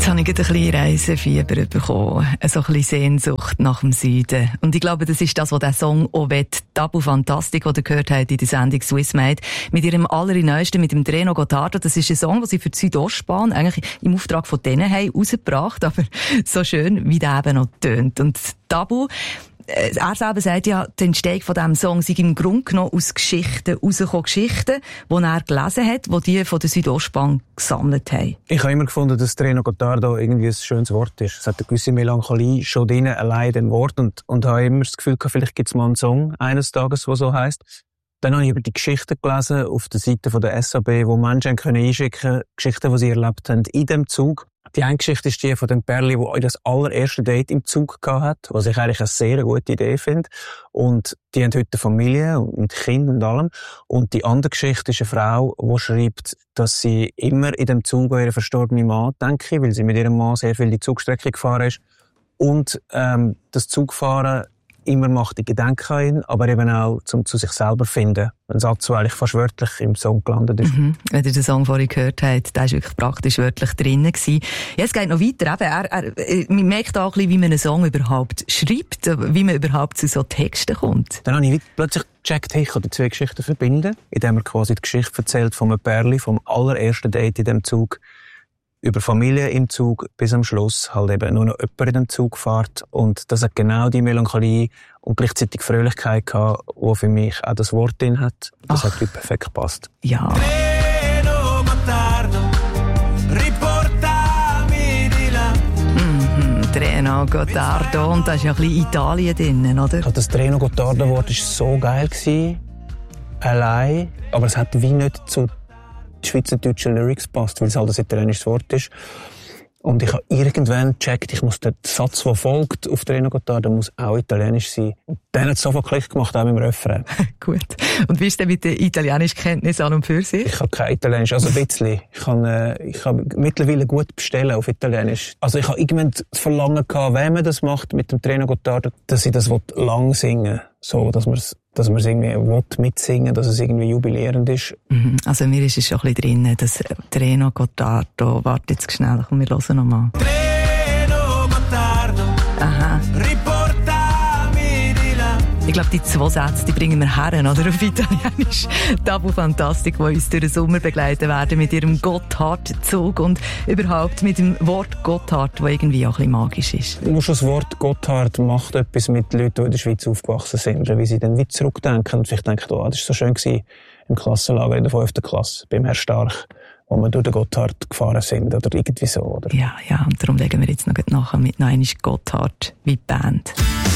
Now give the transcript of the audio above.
Jetzt habe ich ein bisschen Reisefieber bekommen, so ein bisschen Sehnsucht nach dem Süden. Und ich glaube, das ist das, was der Song auch will. Tabu Fantastic, den ihr gehört habt in der Sendung Swiss Made, mit ihrem allerneuesten, mit dem Treno Gottardo. Das ist ein Song, den sie für die Südostbahn eigentlich im Auftrag von denen haben rausgebracht, aber so schön, wie der eben noch tönt. Und Tabu, er selber sagt ja, die Entstehung von diesem Song sei im Grunde genommen aus Geschichten rausgekommen. Geschichten, die er gelesen hat, die die von der Südostbahn gesammelt haben. Ich habe immer gefunden, dass Treno Gottardo irgendwie ein schönes Wort ist. Es hat eine gewisse Melancholie schon drin, allein in dem Wort. Und habe immer das Gefühl gehabt, vielleicht gibt es mal einen Song eines Tages, der so heisst. Dann habe ich über die Geschichten gelesen auf der Seite von der SAB, wo Menschen einschicken können, Geschichten, die sie erlebt haben in dem Zug. Die eine Geschichte ist die von dem Pärli, wo das allererste Date im Zug hat, was ich eigentlich eine sehr gute Idee finde. Und die haben heute eine Familie mit Kindern und allem. Und die andere Geschichte ist eine Frau, die schreibt, dass sie immer in dem Zug an ihren verstorbenen Mann denke, weil sie mit ihrem Mann sehr viel die Zugstrecke gefahren ist. Und das Zugfahren immer macht die Gedanken an ihn, aber eben auch zum zu sich selber finden. Ein Satz, der eigentlich fast wörtlich im Song gelandet ist. Wenn ihr den Song vorhin gehört habt, der war wirklich praktisch wörtlich drinnen gewesen. Ja, es geht noch weiter. Eben, man merkt auch ein bisschen, wie man einen Song überhaupt schreibt, wie man überhaupt zu so Texten kommt. Dann habe ich plötzlich gecheckt, hey, ich kann die zwei Geschichten verbinden, indem er quasi die Geschichte erzählt von einem Pärli, vom allerersten Date in dem Zug, über Familie im Zug bis am Schluss halt eben nur noch jemand in dem Zug fährt. Und das hat genau die Melancholie und gleichzeitig Fröhlichkeit gehabt, die für mich auch das Wort drin hat. Das hat perfekt gepasst. Ja. Treno Gottardo, riportami di là. Treno Gottardo. Und da ist ja ein bisschen Italien drin, oder? Das Treno Gottardo-Wort war so geil gewesen, allein, aber es hat wie nicht zu die schweizerdeutschen Lyrics passt, weil es halt ein italienisches Wort ist. Und ich habe irgendwann gecheckt, ich muss den Satz, der folgt auf Treno Gottardo, muss auch italienisch sein. Und dann hat es sofort Klick gemacht, auch mit dem Refrain. Gut. Und wie ist denn mit der italienischen Kenntnis an und für sich? Ich habe kein Italienisch, also ein bisschen. Ich kann mittlerweile gut bestellen auf Italienisch. Also ich habe irgendwann das Verlangen gehabt, wenn man das macht mit dem Treno Gottardo, dass ich das lang singen will. So, dass man es irgendwie mitsingen will, dass es irgendwie jubilierend ist. Also mir ist es schon ein bisschen drin, das Treno Gottardo. Warte jetzt schnell, komm, wir hören noch mal. Treno Gottardo, aha. Riportami di là. Ich glaube, die zwei Sätze, die bringen wir her, oder? Auf Italienisch. Tabu Fantastic, die uns durch den Sommer begleiten werden mit ihrem Gotthard-Zug und überhaupt mit dem Wort Gotthard, das irgendwie auch ein bisschen magisch ist. Nur schon das Wort Gotthard macht etwas mit Leuten, die in der Schweiz aufgewachsen sind, wie sie dann wieder zurückdenken und vielleicht denken, oh, das war so schön gewesen im Klassenlager in der 5. Klasse, beim Herr Stark, wo wir durch den Gotthard gefahren sind, oder irgendwie so, oder? Ja, und darum legen wir jetzt noch nachher mit noch einmal Gotthard wie die Band.